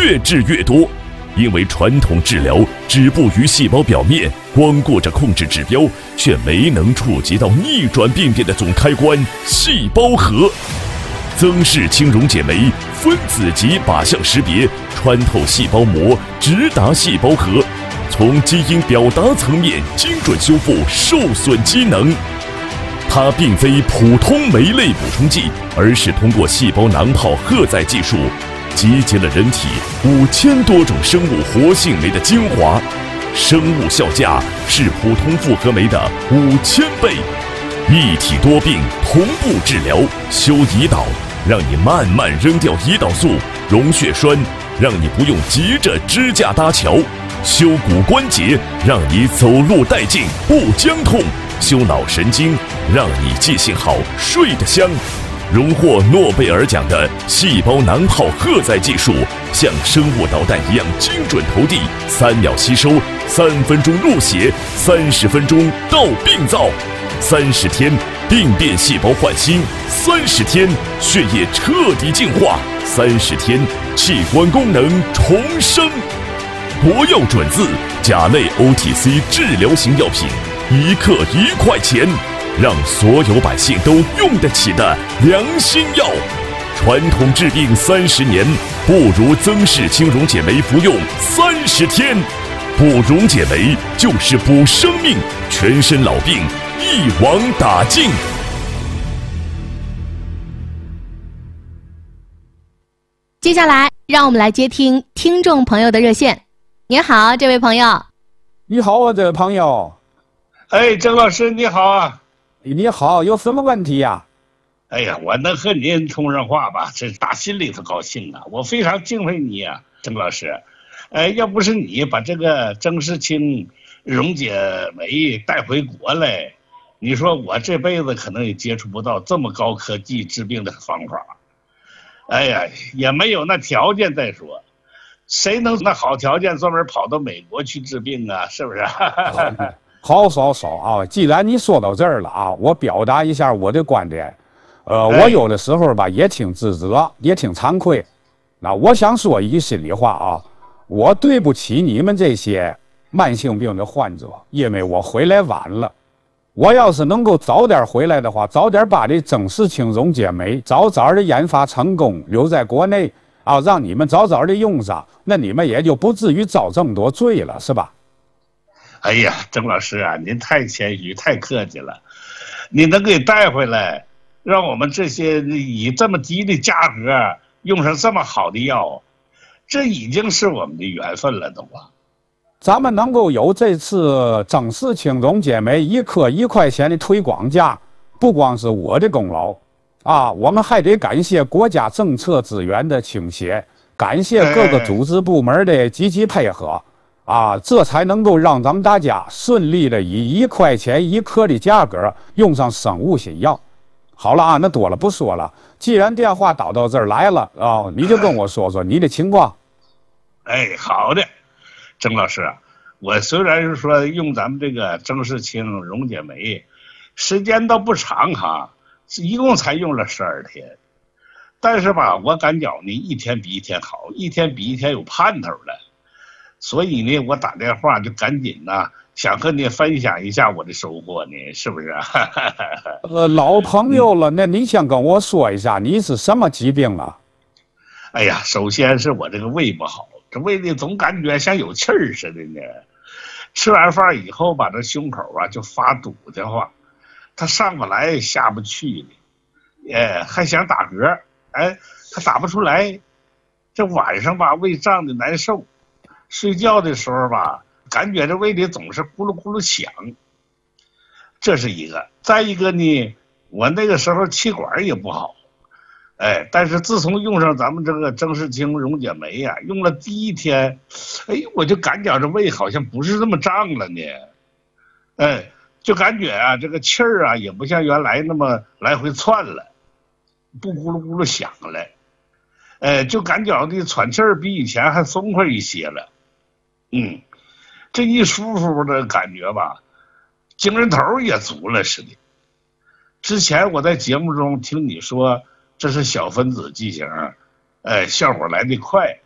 越治越多。因为传统治疗止步于细胞表面，光顾着控制指标，却没能触及到逆转病变的总开关——细胞核。曾氏轻溶解酶分子级靶向识别，穿透细胞膜，直达细胞核，从基因表达层面精准修复受损机能。它并非普通酶类补充剂，而是通过细胞囊泡荷载技术，集结了人体5000多种生物活性酶的精华，生物效价是普通复合酶的5000倍。一体多病，同步治疗，修胰岛，让你慢慢扔掉胰岛素；溶血栓，让你不用急着支架搭桥；修骨关节，让你走路带劲不僵痛；修脑神经，让你记性好睡得香。荣获诺贝尔奖的细胞囊泡荷载技术，像生物导弹一样精准投递，3秒吸收，3分钟入血，30分钟到病灶，30天病变细胞换新，30天血液彻底净化，30天器官功能重生。国药准字甲类 OTC 治疗型药品，1克1块钱。让所有百姓都用得起的良心药，传统治病30年，不如曾氏轻溶解酶服用30天。补溶解酶就是补生命，全身老病一网打尽。 接下来，让我们来接听听众朋友的热线。您好，这位朋友。 你好啊，这位朋友。 哎，郑老师你好啊。 你好，有什么问题呀？ 哎呀，我能和您通上话吧，这打心里头高兴啊！我非常敬佩你啊，郑老师。要不是你把这个曾氏轻溶解酶带回国来，你说我这辈子可能也接触不到这么高科技治病的方法。哎呀，也没有那条件再说，谁能那好条件专门跑到美国去治病啊？是不是？ 好啊！既然你说到这儿了啊，我表达一下我的观点。我有的时候吧也挺自责，也挺惭愧。那我想说一句心里话啊，我对不起你们这些慢性病的患者，因为我回来晚了。我要是能够早点回来的话，早点把这曾氏轻溶解酶早的研发成功，留在国内啊，让你们早的用上，那你们也就不至于遭这么多罪了，是吧？ 哎呀，郑老师啊，您太谦虚，太客气了。你能给带回来，让我们这些以这么低的价格用上这么好的药，这已经是我们的缘分了，都啊。 咱们能够有这次曾氏轻溶解酶1克1块钱的推广价，不光是我的功劳啊，我们还得感谢国家政策资源的倾斜，感谢各个组织部门的积极配合。啊，这才能够让咱们大家顺利的以1块钱1颗的价格用上生物新药。好了啊，那多了不说了。既然电话打到这儿来了啊，你就跟我说说你的情况。 哎，好的，郑老师啊，我虽然是说用咱们这个曾氏轻溶解酶，时间倒不长哈，一共才用了12天，但是吧，我感觉你一天比一天好，一天比一天有盼头了。所以呢，我打电话就赶紧呢，想和你分享一下我的收获呢，是不是？ 老朋友了，那你先跟我说一下，你是什么疾病了？ 哎呀，首先是我这个胃不好，这胃里总感觉像有气儿似的呢。吃完饭以后吧，这胸口啊就发堵的慌，它上不来下不去的，还想打嗝，它打不出来。这晚上吧，胃胀的难受。睡觉的时候吧，感觉这胃里总是咕噜咕噜响，这是一个。再一个呢，我那个时候气管也不好，但是自从用上咱们这个曾氏轻溶解酶呀，用了第1天，我就感觉这胃好像不是这么胀了呢，就感觉啊，这个气儿啊也不像原来那么来回窜了，不咕噜咕噜响了，就感觉的喘气儿比以前还松快一些了。这一舒服的感觉吧，精神头也足了似的。之前我在节目中听你说这是小分子剂型，效果来得快，